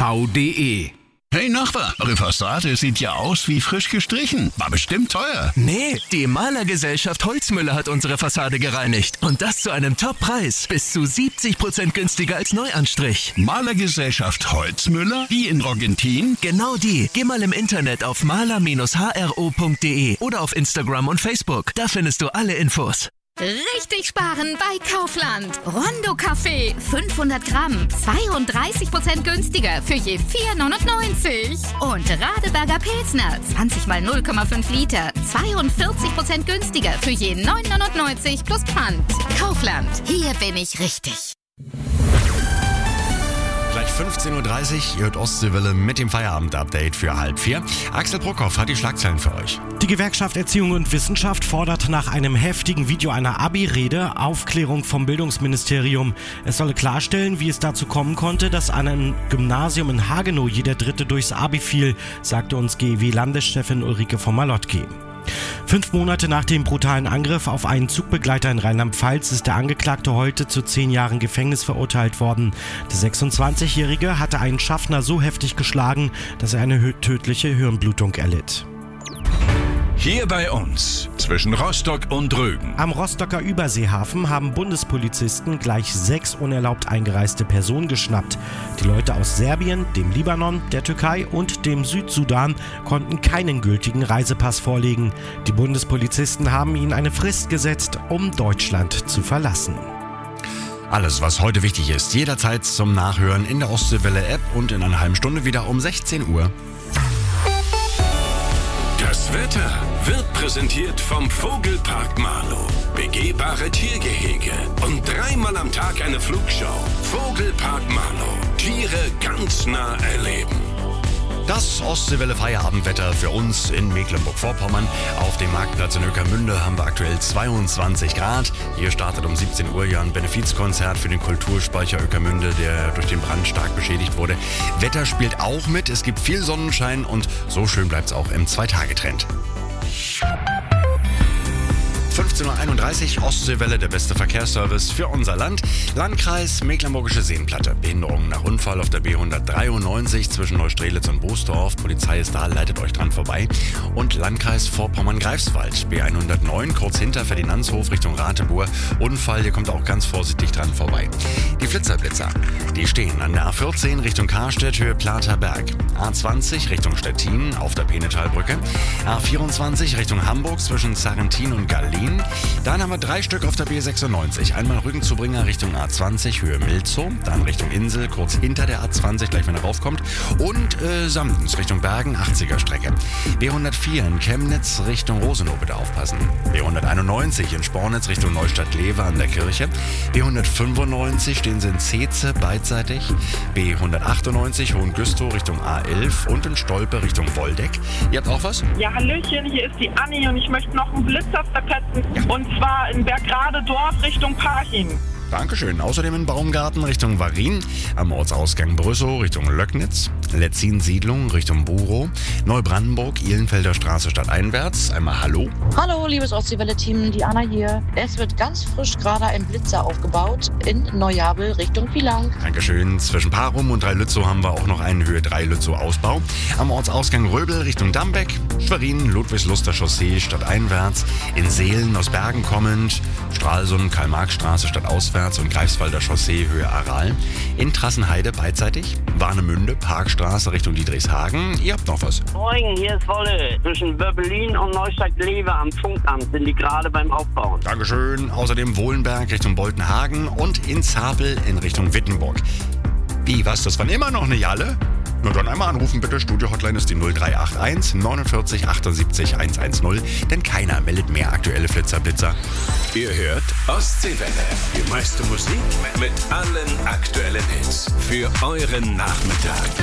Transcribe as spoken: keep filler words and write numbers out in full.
v punkt de. Hey Nachbar, eure Fassade sieht ja aus wie frisch gestrichen. War bestimmt teuer. Nee, die Malergesellschaft Holzmüller hat unsere Fassade gereinigt. Und das zu einem Top-Preis. Bis zu siebzig Prozent günstiger als Neuanstrich. Malergesellschaft Holzmüller? Die in Rogentin? Genau die. Geh mal im Internet auf maler Bindestrich h r o punkt de oder auf Instagram und Facebook. Da findest du alle Infos. Richtig sparen bei Kaufland. Rondo Kaffee, fünfhundert Gramm, zweiunddreißig Prozent günstiger für je vier neunundneunzig. Und Radeberger Pilsner, zwanzig mal null Komma fünf Liter, zweiundvierzig Prozent günstiger für je neun neunundneunzig plus Pfand. Kaufland, hier bin ich richtig. Gleich fünfzehn Uhr dreißig, ihr hört Ostseewelle mit dem Feierabend-Update für halb vier. Axel Bruckhoff hat die Schlagzeilen für euch. Die Gewerkschaft Erziehung und Wissenschaft fordert nach einem heftigen Video einer Abi-Rede Aufklärung vom Bildungsministerium. Es solle klarstellen, wie es dazu kommen konnte, dass an einem Gymnasium in Hagenow jeder Dritte durchs Abi fiel, sagte uns G E W-Landeschefin Ulrike von Malotki. Fünf Monate nach dem brutalen Angriff auf einen Zugbegleiter in Rheinland-Pfalz ist der Angeklagte heute zu zehn Jahren Gefängnis verurteilt worden. Der sechsundzwanzigjährige hatte einen Schaffner so heftig geschlagen, dass er eine tödliche Hirnblutung erlitt. Hier bei uns, zwischen Rostock und Rügen. Am Rostocker Überseehafen haben Bundespolizisten gleich sechs unerlaubt eingereiste Personen geschnappt. Die Leute aus Serbien, dem Libanon, der Türkei und dem Südsudan konnten keinen gültigen Reisepass vorlegen. Die Bundespolizisten haben ihnen eine Frist gesetzt, um Deutschland zu verlassen. Alles, was heute wichtig ist, jederzeit zum Nachhören in der Ostseewelle-App und in einer halben Stunde wieder um sechzehn Uhr. Das Wetter wird präsentiert vom Vogelpark Marlow. Begehbare Tiergehege und dreimal am Tag eine Flugshow. Vogelpark Marlow. Tiere ganz nah erleben. Das Ostseewelle-Feierabendwetter für uns in Mecklenburg-Vorpommern. Auf dem Marktplatz in Ueckermünde haben wir aktuell zweiundzwanzig Grad. Hier startet um siebzehn Uhr ja ein Benefizkonzert für den Kulturspeicher Ueckermünde, der durch den Brand stark beschädigt wurde. Wetter spielt auch mit, es gibt viel Sonnenschein und so schön bleibt es auch im Zwei-Tage-Trend. fünfzehn Uhr einunddreißig, Ostseewelle, der beste Verkehrsservice für unser Land. Landkreis Mecklenburgische Seenplatte. Behinderung nach Unfall auf der B hundertdreiundneunzig zwischen Neustrelitz und Boosdorf. Polizei ist da, leitet euch dran vorbei. Und Landkreis Vorpommern-Greifswald. B hundertneun, kurz hinter Ferdinandshof Richtung Rateburg. Unfall, hier kommt auch ganz vorsichtig dran vorbei. Die Flitzerblitzer, die stehen an der A vierzehn Richtung Karstedt, Höhe Platerberg. A zwanzig Richtung Stettin auf der Penetalbrücke. A vierundzwanzig Richtung Hamburg zwischen Sarrentin und Gallin. Dann haben wir drei Stück auf der B sechsundneunzig. Einmal Rügenzubringer Richtung A zwanzig, Höhe Milzow. Dann Richtung Insel, kurz hinter der A zwanzig, gleich wenn er raufkommt. Und äh, Samtens Richtung Bergen, achtziger Strecke. B hundertvier in Chemnitz Richtung Rosenow, bitte aufpassen. B hunderteinundneunzig in Spornitz Richtung Neustadt-Lewe an der Kirche. B hundertfünfundneunzig stehen sie in Zeetze beidseitig. B hundertachtundneunzig Hohengüstrow Richtung A elf und in Stolpe Richtung Woldeck. Ihr habt auch was? Ja, Hallöchen, hier ist die Anni und ich möchte noch einen Blitzer verpetzen. Ja. Und zwar in Bergrade-Dorf Richtung Parchim. Dankeschön. Außerdem in Baumgarten Richtung Varin, am Ortsausgang Brüssow Richtung Löcknitz, Letzin-Siedlung Richtung Burow, Neubrandenburg, Ihlenfelder Straße stadteinwärts. Einmal Hallo. Hallo, liebes Ostseewelle-Team, die Anna hier. Es wird ganz frisch gerade ein Blitzer aufgebaut in Neujabel Richtung Pilang. Dankeschön. Zwischen Parum und Dreilützow haben wir auch noch einen Höhe drei Lützow Ausbau. Am Ortsausgang Röbel Richtung Dambeck, Schwerin, Ludwigsluster Chaussee stadteinwärts, in Seelen aus Bergen kommend, Stralsund, Karl-Marx-Straße stadtauswärts und Greifswalder Chaussee Höhe Aral. In Trassenheide beidseitig, Warnemünde, Parkstraße Richtung Dietrichshagen. Ihr habt noch was? Moin, hier ist Wolle. Zwischen Böbbelin und Neustadt-Lewe am Funkamt sind die gerade beim Aufbauen. Dankeschön. Außerdem Wohlenberg Richtung Boltenhagen und in Zapel in Richtung Wittenburg. Wie, was? Das waren immer noch nicht alle? Nur dann einmal anrufen bitte. Studio-Hotline ist die null drei acht eins neunundvierzig achtundsiebzig hundertzehn, denn keiner meldet mehr aktuelle Flitzerblitzer. Ihr hört Ostseewelle. Die meiste Musik mit allen aktuellen Hits für euren Nachmittag.